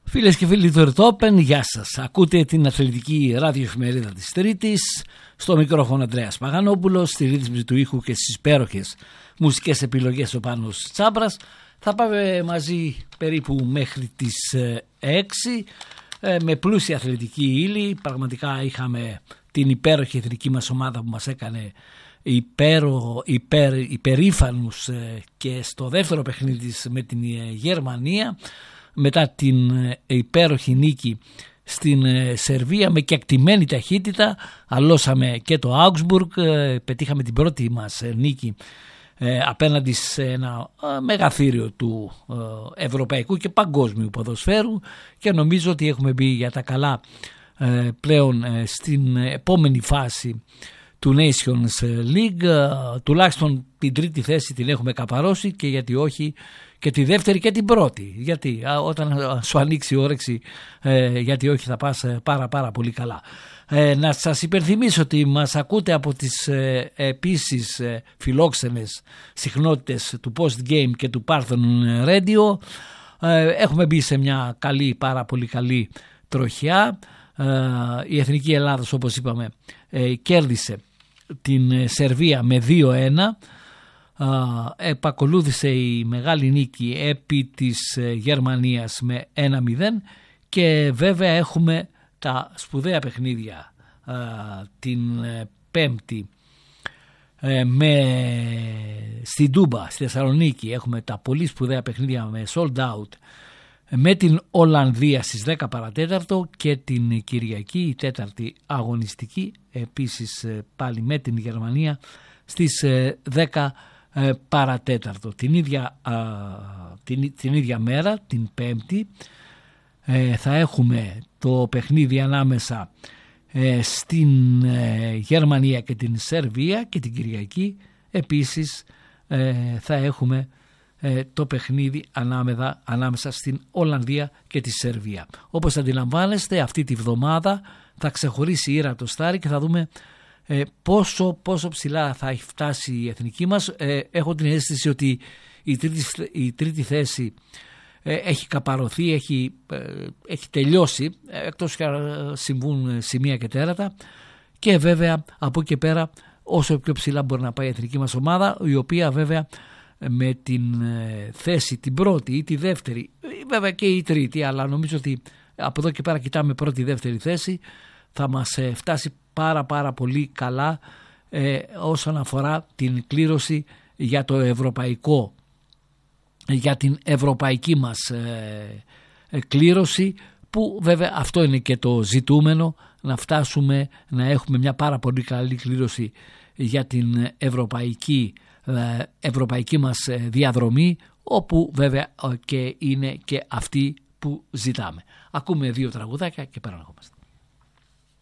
Φίλες και φίλοι του Earth Open, γεια σας. Ακούτε την αθλητική ραδιοεφημερίδα της Τρίτης. Στο μικρόφωνο Ανδρέας Παγανόπουλος, στη ρύθμιση του ήχου και στις υπέροχες μουσικές επιλογές ο Πάνος Τσάμπρας. Θα πάμε μαζί περίπου μέχρι τις 6 με πλούσια αθλητική ύλη. Πραγματικά είχαμε την υπέροχη εθνική μας ομάδα που μας έκανε υπερήφανους και στο δεύτερο παιχνίδι της με την Γερμανία, μετά την υπέροχη νίκη στην Σερβία με κεκτημένη ταχύτητα. Αλώσαμε και το Augsburg, πετύχαμε την πρώτη μας νίκη απέναντι σε ένα μεγαθύριο του ευρωπαϊκού και παγκόσμιου ποδοσφαίρου και νομίζω ότι έχουμε μπει για τα καλά πλέον στην επόμενη φάση του Nations League. Τουλάχιστον την τρίτη θέση την έχουμε καπαρώσει και γιατί όχι και τη δεύτερη και την πρώτη, γιατί όταν σου ανοίξει η όρεξη γιατί όχι θα πας πάρα πολύ καλά. Να σας υπενθυμίσω ότι μας ακούτε από τις επίσης φιλόξενες συχνότητες του Post Game και του Parthenon Radio. Έχουμε μπει σε μια πάρα πολύ καλή τροχιά. Η Εθνική Ελλάδος, όπως είπαμε, κέρδισε την Σερβία με 2-1. Επακολούθησε η μεγάλη νίκη επί της Γερμανίας με 1-0 και βέβαια έχουμε τα σπουδαία παιχνίδια την Πέμπτη στην Τούμπα, στη Θεσσαλονίκη. Έχουμε τα πολύ σπουδαία παιχνίδια με sold out με την Ολλανδία στις 10 παρατέταρτο και την Κυριακή η τέταρτη αγωνιστική επίσης πάλι με την Γερμανία στις 10 παρατέταρτο. Την ίδια μέρα, την Πέμπτη, θα έχουμε το παιχνίδι ανάμεσα στην Γερμανία και την Σερβία και την Κυριακή επίσης θα έχουμε το παιχνίδι ανάμεσα στην Ολλανδία και τη Σερβία. Όπως αντιλαμβάνεστε, αυτή τη βδομάδα θα ξεχωρίσει η ήρα το στάρι και θα δούμε πόσο ψηλά θα έχει φτάσει η εθνική μας. Έχω την αίσθηση ότι η τρίτη θέση έχει καπαρωθεί, έχει τελειώσει, εκτός και συμβούν σημεία και τέρατα, και βέβαια από εκεί και πέρα όσο πιο ψηλά μπορεί να πάει η εθνική μας ομάδα, η οποία βέβαια με την θέση την πρώτη ή τη δεύτερη, βέβαια και η τρίτη, αλλά νομίζω ότι από εδώ και πέρα κοιτάμε πρώτη δεύτερη θέση, θα μας φτάσει πάρα πολύ καλά όσον αφορά την κλήρωση για το ευρωπαϊκό, για την ευρωπαϊκή μας κλήρωση, που βέβαια αυτό είναι και το ζητούμενο, να φτάσουμε να έχουμε μια πάρα πολύ καλή κλήρωση για την ευρωπαϊκή μας διαδρομή, όπου βέβαια και είναι και αυτή που ζητάμε. Ακούμε 2 τραγουδάκια και παραναγόμαστε.